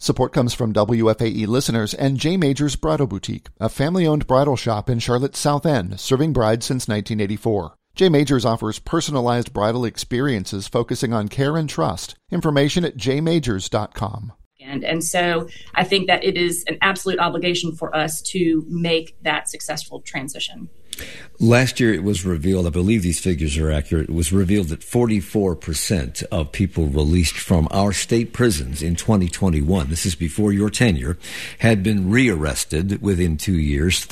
Support comes from WFAE listeners and J. Majors Bridal Boutique, a family-owned bridal shop in Charlotte's South End, serving brides since 1984. J. Majors offers personalized bridal experiences focusing on care and trust. Information at jmajors.com. And so I think that it is an absolute obligation for us to make that successful transition. Last year it was revealed, I believe these figures are accurate, it was revealed that 44% of people released from our state prisons in 2021, this is before your tenure, had been rearrested within 2 years.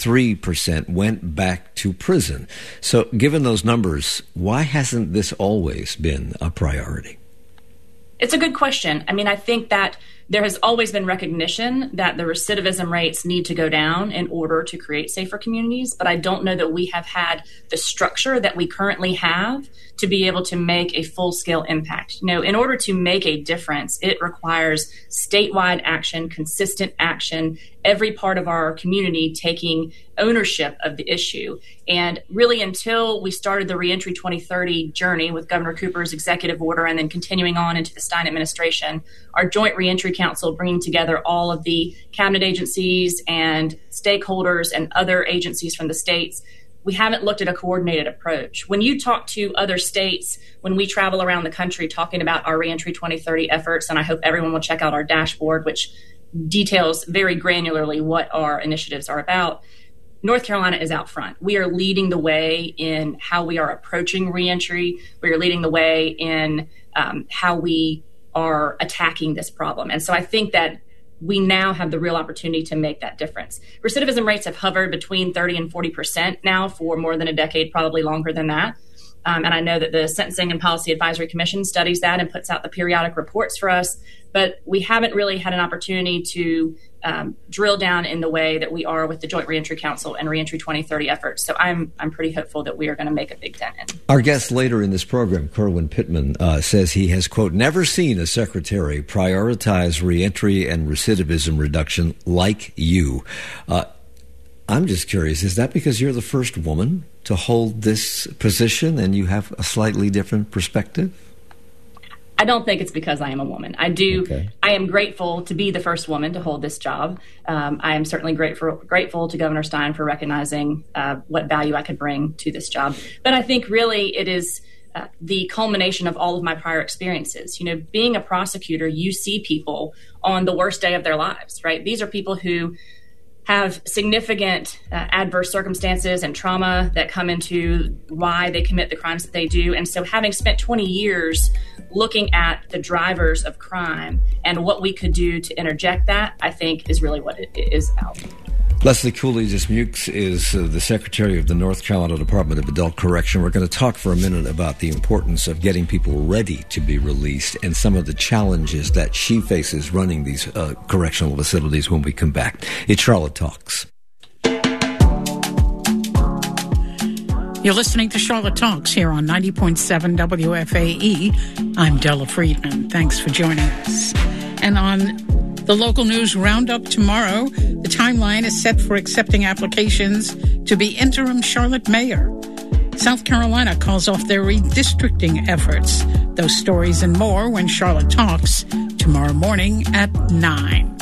33% went back to prison. So given those numbers, why hasn't this always been a priority? It's a good question. I mean, I think that there has always been recognition that the recidivism rates need to go down in order to create safer communities, but I don't know that we have had the structure that we currently have to be able to make a full-scale impact. You know, in order to make a difference, it requires statewide action, consistent action, every part of our community taking ownership of the issue. And really, until we started the Reentry 2030 journey with Governor Cooper's executive order and then continuing on into the Stein administration, our Joint Reentry Council bringing together all of the cabinet agencies and stakeholders and other agencies from the states, we haven't looked at a coordinated approach. When you talk to other states, when we travel around the country talking about our Reentry 2030 efforts, and I hope everyone will check out our dashboard, which details very granularly what our initiatives are about, North Carolina is out front. We are leading the way in how we are approaching reentry. We are leading the way in how we are attacking this problem. And so I think that we now have the real opportunity to make that difference. Recidivism rates have hovered between 30 and 40% now for more than a decade, probably longer than that. And I know that the Sentencing and Policy Advisory Commission studies that and puts out the periodic reports for us, but we haven't really had an opportunity to drill down in the way that we are with the Joint Reentry Council and Reentry 2030 efforts. So I'm pretty hopeful that we are going to make a big dent in. Our guest later in this program, Kerwin Pittman, says he has, quote, never seen a secretary prioritize reentry and recidivism reduction like you. I'm just curious, is that because you're the first woman to hold this position and you have a slightly different perspective? I don't think it's because I am a woman. I am grateful to be the first woman to hold this job. I am certainly grateful to Governor Stein for recognizing what value I could bring to this job. But I think really it is the culmination of all of my prior experiences. You know, being a prosecutor, you see people on the worst day of their lives, right? These are people who have significant adverse circumstances and trauma that come into why they commit the crimes that they do. And so having spent 20 years looking at the drivers of crime and what we could do to interject that, I think is really what it is about. Leslie Cooley-Dismukes is the Secretary of the North Carolina Department of Adult Correction. We're going to talk for a minute about the importance of getting people ready to be released and some of the challenges that she faces running these correctional facilities when we come back. It's Charlotte Talks. You're listening to Charlotte Talks here on 90.7 WFAE. I'm Della Friedman. Thanks for joining us. And on the local news roundup tomorrow, the timeline is set for accepting applications to be interim Charlotte mayor. South Carolina calls off their redistricting efforts. Those stories and more when Charlotte Talks tomorrow morning at 9.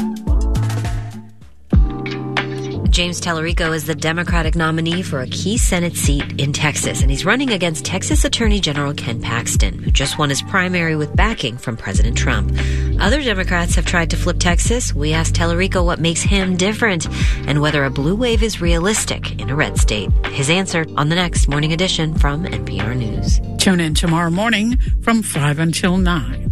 James Tallarico is the Democratic nominee for a key Senate seat in Texas, and he's running against Texas Attorney General Ken Paxton, who just won his primary with backing from President Trump. Other Democrats have tried to flip Texas. We asked Tallarico what makes him different and whether a blue wave is realistic in a red state. His answer on the next Morning Edition from NPR News. Tune in tomorrow morning from 5 until 9.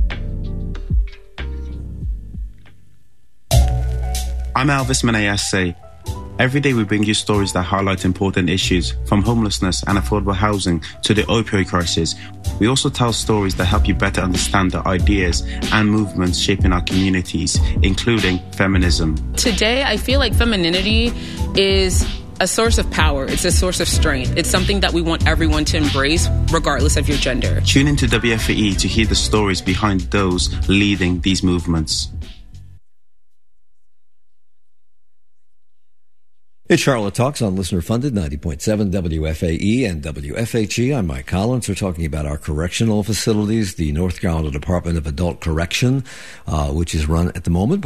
I'm Elvis Menayase. Every day we bring you stories that highlight important issues, from homelessness and affordable housing to the opioid crisis. We also tell stories that help you better understand the ideas and movements shaping our communities, including feminism. Today, I feel like femininity is a source of power. It's a source of strength. It's something that we want everyone to embrace, regardless of your gender. Tune into WFAE to hear the stories behind those leading these movements. It's Charlotte Talks on listener-funded 90.7 WFAE and WFHE. I'm Mike Collins. We're talking about our correctional facilities, the North Carolina Department of Adult Correction, which is run at the moment